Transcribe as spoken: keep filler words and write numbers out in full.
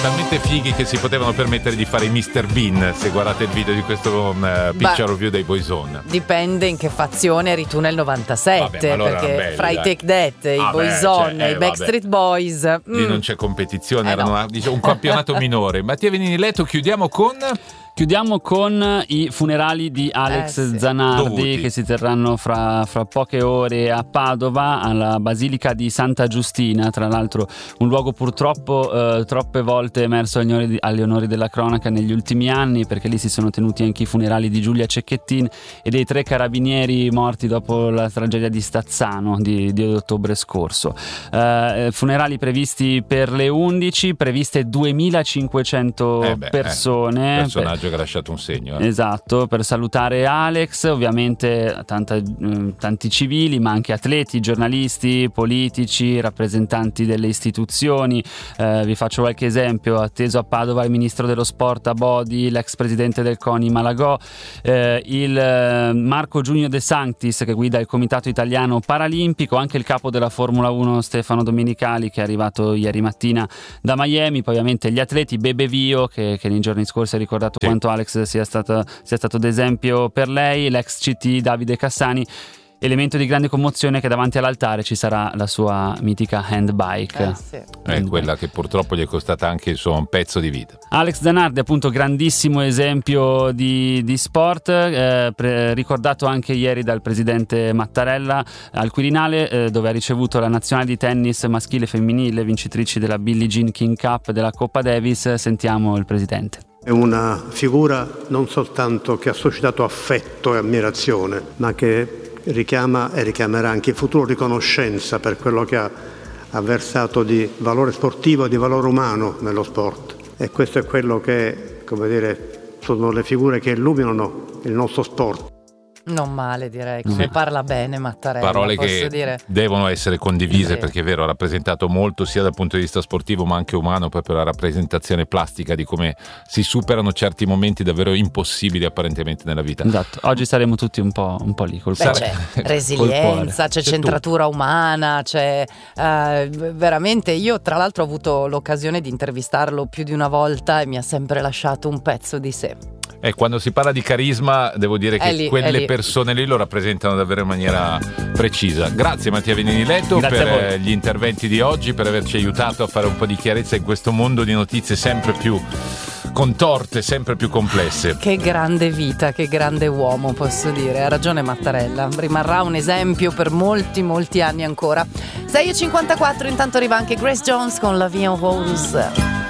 talmente fighi che si potevano permettere di fare i mister Bean, se guardate il video di questo uh, picture review dei Boyzone. Dipende in che fazione eri tu nel novantasette. Vabbè, allora perché belli, fra dai. i Take That, i ah Boyzone, cioè, eh, i Backstreet Boys lì mm. non c'è competizione, eh erano no. diciamo, un campionato minore. Mattia Venini Letto, chiudiamo con... Chiudiamo con i funerali di Alex eh, sì. Zanardi Dovuti. che si terranno fra, fra poche ore a Padova, alla Basilica di Santa Giustina, tra l'altro un luogo purtroppo eh, troppe volte emerso agli onori, agli onori della cronaca negli ultimi anni, perché lì si sono tenuti anche i funerali di Giulia Cecchettin e dei tre carabinieri morti dopo la tragedia di Stazzano di, di ottobre scorso. Eh, funerali previsti per le undici, previste duemilacinquecento eh beh, persone. Eh, personaggio che ha lasciato un segno. Eh. Esatto, per salutare Alex, ovviamente tanta, tanti civili, ma anche atleti, giornalisti, politici, rappresentanti delle istituzioni. Eh, vi faccio qualche esempio: atteso a Padova il ministro dello sport Abodi, l'ex presidente del CONI Malagò, eh, il eh, Marco Giugno De Sanctis che guida il Comitato Italiano Paralimpico, anche il capo della Formula uno Stefano Domenicali che è arrivato ieri mattina da Miami, poi ovviamente gli atleti, Bebe Vio che, che nei giorni scorsi ha ricordato sì. quanto Alex sia stato, sia stato d'esempio per lei, l'ex C T Davide Cassani. Elemento di grande commozione che davanti all'altare ci sarà la sua mitica handbike. Eh sì. È quella che purtroppo gli è costata anche insomma, un pezzo di vita. Alex Zanardi, appunto, grandissimo esempio di, di sport, eh, pre- ricordato anche ieri dal presidente Mattarella al Quirinale, eh, dove ha ricevuto la nazionale di tennis maschile e femminile, vincitrici della Billie Jean King Cup della Coppa Davis. Sentiamo il presidente. È una figura non soltanto che ha suscitato affetto e ammirazione, ma che richiama e richiamerà anche in futuro riconoscenza per quello che ha, ha versato di valore sportivo e di valore umano nello sport. E questo è quello che, come dire, sono le figure che illuminano il nostro sport. Non male, direi, come sì. parla bene Mattarella. Parole posso che dire. devono essere condivise, sì. perché è vero, ha rappresentato molto sia dal punto di vista sportivo ma anche umano, proprio la rappresentazione plastica di come si superano certi momenti davvero impossibili apparentemente nella vita. Esatto, oggi saremo tutti un po', un po' lì col Beh, c'è resilienza, c'è, c'è centratura tu. umana, c'è uh, veramente. Io tra l'altro ho avuto l'occasione di intervistarlo più di una volta e mi ha sempre lasciato un pezzo di sé. E quando si parla di carisma devo dire che lì, quelle persone lì lo rappresentano davvero in maniera precisa. Grazie Mattia Venini Letto Grazie per gli interventi di oggi, per averci aiutato a fare un po' di chiarezza in questo mondo di notizie sempre più contorte, sempre più complesse. Che grande vita, che grande uomo, posso dire. Ha ragione Mattarella, rimarrà un esempio per molti molti anni ancora. sei e cinquantaquattro, intanto arriva anche Grace Jones con La Vie en Rose.